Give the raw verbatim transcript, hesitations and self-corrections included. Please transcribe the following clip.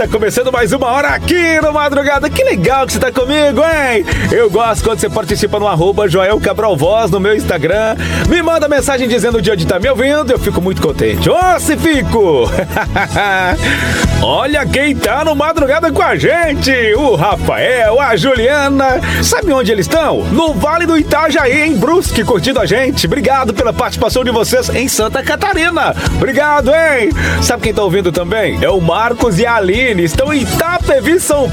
Tá começando mais uma hora aqui no Madrugada. Que legal que você tá comigo, hein? Eu gosto quando você participa no arroba Joel Cabral Voz no meu Instagram. Me manda mensagem dizendo de onde tá me ouvindo. Eu fico muito contente. Ô, se fico! Olha quem tá no Madrugada com a gente. O Rafael, a Juliana. Sabe onde eles estão? No Vale do Itajaí, em Brusque, curtindo a gente. Obrigado pela participação de vocês em Santa Catarina. Obrigado, hein? Sabe quem tá ouvindo também? É o Marcos e a Aline. Estão em Itapevi, São